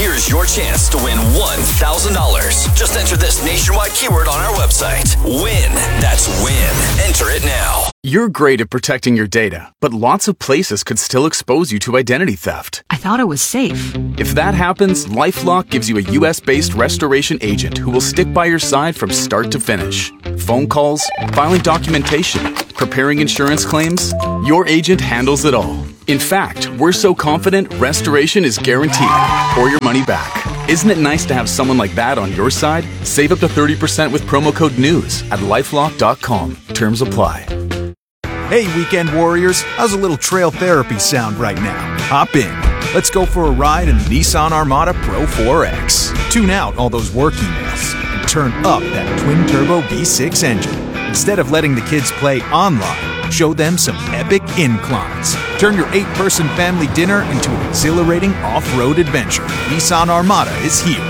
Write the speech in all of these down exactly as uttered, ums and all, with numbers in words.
here's your chance to win one thousand dollars. Just enter this nationwide keyword on our website. Win. That's win. Enter it now. You're great at protecting your data, but lots of places could still expose you to identity theft. I thought it was safe. If that happens, LifeLock gives you a U S-based restoration agent who will stick by your side from start to finish. Phone calls, filing documentation, preparing insurance claims, your agent handles it all. In fact, we're so confident restoration is guaranteed or your money back. Isn't it nice to have someone like that on your side? Save up to thirty percent with promo code NEWS at lifelock dot com. Terms apply. Hey, weekend warriors, how's a little trail therapy sound right now? Hop in. Let's go for a ride in the Nissan Armada Pro four X. Tune out all those work emails and turn up that twin-turbo V six engine. Instead of letting the kids play online, show them some epic inclines. Turn your eight-person family dinner into an exhilarating off-road adventure. Nissan Armada is here.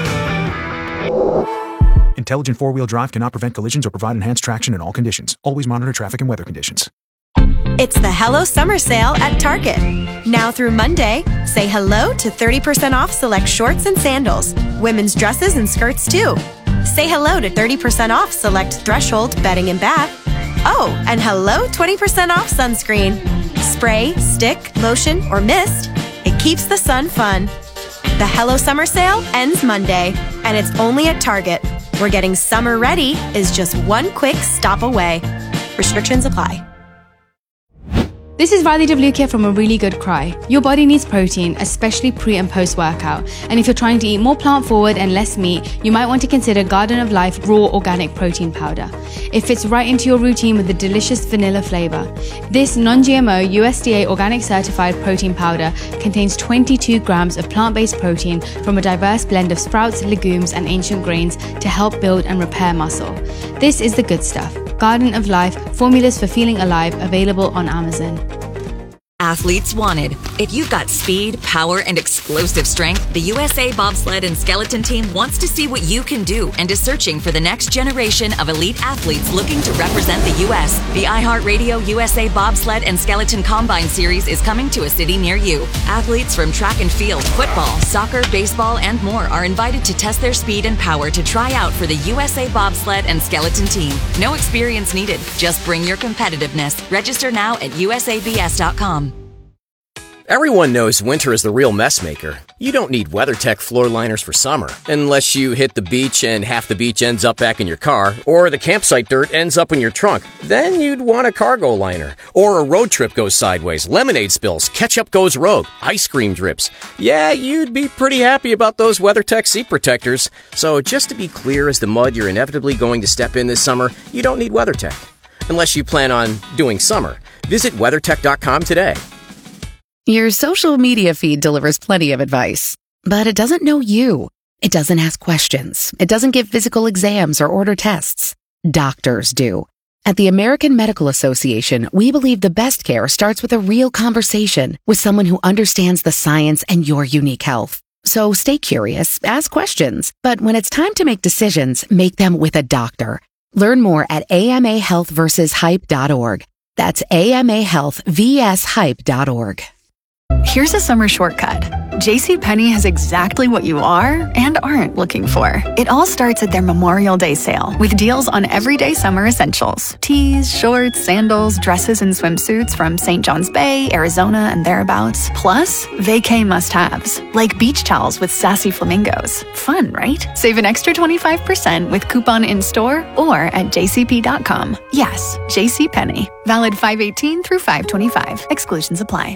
Intelligent four-wheel drive cannot prevent collisions or provide enhanced traction in all conditions. Always monitor traffic and weather conditions. It's the Hello Summer Sale at Target. Now through Monday, say hello to thirty percent off select shorts and sandals, women's dresses and skirts too. Say hello to thirty percent off select Threshold bedding and bath. Oh, and hello twenty percent off sunscreen. Spray, stick, lotion, or mist, it keeps the sun fun. The Hello Summer Sale ends Monday, and it's only at Target, where getting summer ready is just one quick stop away. Restrictions apply. This is Riley DeVluke from A Really Good Cry. Your body needs protein, especially pre and post workout. And if you're trying to eat more plant forward and less meat, you might want to consider Garden of Life Raw Organic Protein Powder. It fits right into your routine with a delicious vanilla flavor. This non-G M O U S D A organic certified protein powder contains twenty-two grams of plant-based protein from a diverse blend of sprouts, legumes, and ancient grains to help build and repair muscle. This is the good stuff. Garden of Life, formulas for feeling alive, available on Amazon. Athletes wanted. If you've got speed, power, and explosive strength, the U S A Bobsled and Skeleton Team wants to see what you can do and is searching for the next generation of elite athletes looking to represent the U S. The iHeartRadio U S A Bobsled and Skeleton Combine Series is coming to a city near you. Athletes from track and field, football, soccer, baseball, and more are invited to test their speed and power to try out for the U S A Bobsled and Skeleton Team. No experience needed. Just bring your competitiveness. Register now at U S A B S dot com. Everyone knows winter is the real mess maker. You don't need WeatherTech floor liners for summer, unless you hit the beach and half the beach ends up back in your car, or the campsite dirt ends up in your trunk. Then you'd want a cargo liner. Or a road trip goes sideways, lemonade spills, ketchup goes rogue, ice cream drips. Yeah, you'd be pretty happy about those WeatherTech seat protectors. So just to be clear as the mud you're inevitably going to step in this summer, you don't need WeatherTech. Unless you plan on doing summer. Visit WeatherTech dot com today. Your social media feed delivers plenty of advice, but it doesn't know you. It doesn't ask questions. It doesn't give physical exams or order tests. Doctors do. At the American Medical Association, we believe the best care starts with a real conversation with someone who understands the science and your unique health. So stay curious, ask questions, but when it's time to make decisions, make them with a doctor. Learn more at A M A health versus hype dot org. That's A M A health versus hype dot org. Here's a summer shortcut. JCPenney has exactly what you are and aren't looking for. It all starts at their Memorial Day sale with deals on everyday summer essentials. Tees, shorts, sandals, dresses, and swimsuits from Saint John's Bay, Arizona, and thereabouts. Plus, vacay must-haves, like beach towels with sassy flamingos. Fun, right? Save an extra twenty-five percent with coupon in-store or at j c p dot com. Yes, JCPenney. Valid five eighteen through five twenty-five. Exclusions apply.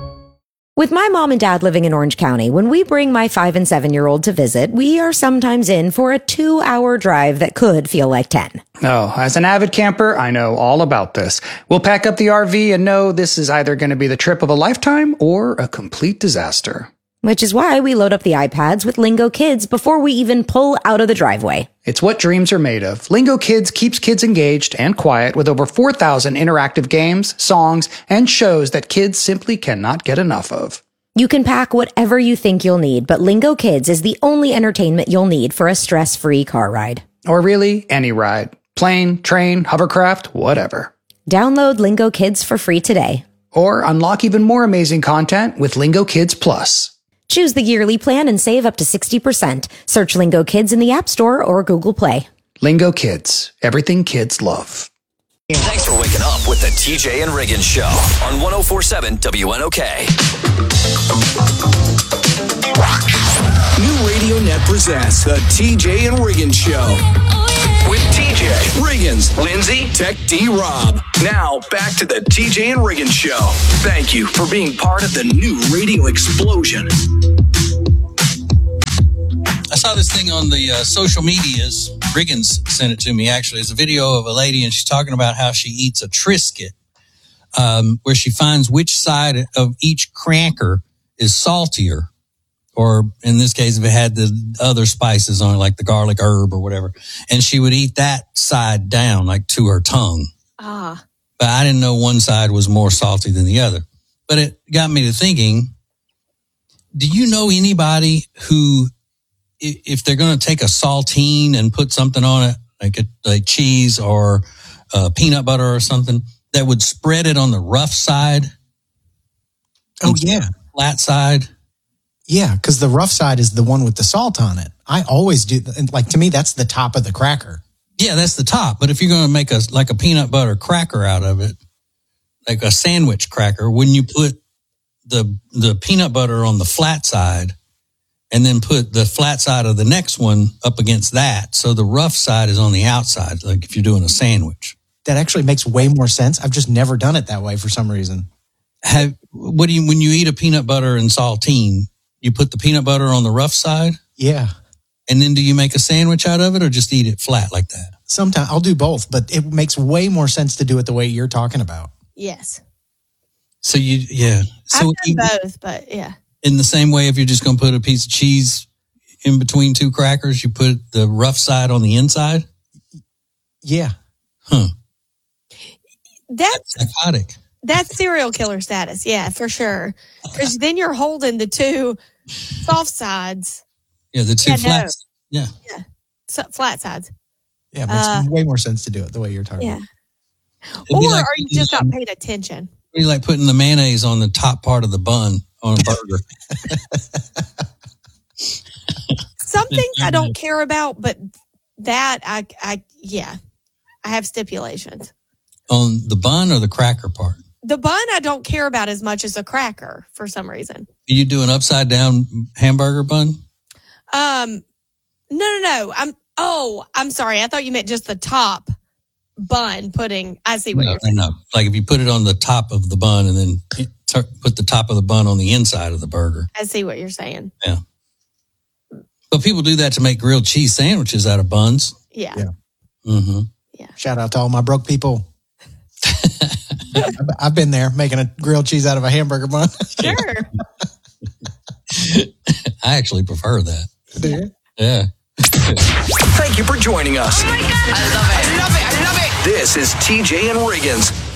With my mom and dad living in Orange County, when we bring my five and seven-year-old to visit, we are sometimes in for a two-hour drive that could feel like ten. Oh, as an avid camper, I know all about this. We'll pack up the R V and know this is either going to be the trip of a lifetime or a complete disaster. Which is why we load up the iPads with Lingo Kids before we even pull out of the driveway. It's what dreams are made of. Lingo Kids keeps kids engaged and quiet with over four thousand interactive games, songs, and shows that kids simply cannot get enough of. You can pack whatever you think you'll need, but Lingo Kids is the only entertainment you'll need for a stress-free car ride. Or really, any ride. Plane, train, hovercraft, whatever. Download Lingo Kids for free today. Or unlock even more amazing content with Lingo Kids Plus. Choose the yearly plan and save up to sixty percent. Search Lingo Kids in the App Store or Google Play. Lingo Kids, everything kids love. Thanks for waking up with the T J and Riggins Show on one oh four point seven W N O K. New Radio Net presents the T J and Riggins Show. With T J, Riggins, Lindsay, Tech D-Rob. Now, back to the T J and Riggins Show. Thank you for being part of the new radio explosion. I saw this thing on the uh, social medias. Riggins sent it to me, actually. It's a video of a lady, and she's talking about how she eats a Triscuit, um, where she finds which side of each cracker is saltier. Or in this case, if it had the other spices on it, like the garlic herb or whatever. And she would eat that side down, like to her tongue. Ah. But I didn't know one side was more salty than the other. But it got me to thinking, do you know anybody who, if they're going to take a saltine and put something on it, like a, like cheese or uh, peanut butter or something, that would spread it on the rough side? Oh, yeah. Flat side? Yeah, because the rough side is the one with the salt on it. I always do. Like, to me, that's the top of the cracker. Yeah, that's the top. But if you're going to make a like a peanut butter cracker out of it, like a sandwich cracker, wouldn't you put the the peanut butter on the flat side and then put the flat side of the next one up against that? So the rough side is on the outside, like if you're doing a sandwich. That actually makes way more sense. I've just never done it that way for some reason. Have what do you when you eat a peanut butter and saltine? You put the peanut butter on the rough side? Yeah. And then do you make a sandwich out of it or just eat it flat like that? Sometimes I'll do both, but it makes way more sense to do it the way you're talking about. Yes. So you, yeah. So I've done both, but yeah. In the same way, if you're just going to put a piece of cheese in between two crackers, you put the rough side on the inside? Yeah. Huh. That's, That's psychotic. That's serial killer status. Yeah, for sure. Because then you're holding the two soft sides. Yeah, the two yeah, flat. No. Yeah. Yeah. So, flat sides. Yeah, it makes Uh, way more sense to do it the way you're talking Yeah. about. It'd be Or like are you just not paying attention? It'd be like putting the mayonnaise on the top part of the bun on a burger. Something I don't care about, but that I, I, yeah, I have stipulations. On the bun or the cracker part? The bun I don't care about as much as a cracker for some reason. Do you do an upside down hamburger bun? Um, no, no, no. I'm. Oh, I'm sorry. I thought you meant just the top bun pudding. I see what No, you're saying. no. Like if you put it on the top of the bun and then t- put the top of the bun on the inside of the burger. I see what you're saying. Yeah. But people do that to make grilled cheese sandwiches out of buns. Yeah. Yeah. Mm-hmm. Yeah. Shout out to all my broke people. I've- I've been there making a grilled cheese out of a hamburger bun. Sure. I actually prefer that. Do you? Yeah. Thank you for joining us. Oh my God. I love it. I love it. I love it. This is T J and Riggins.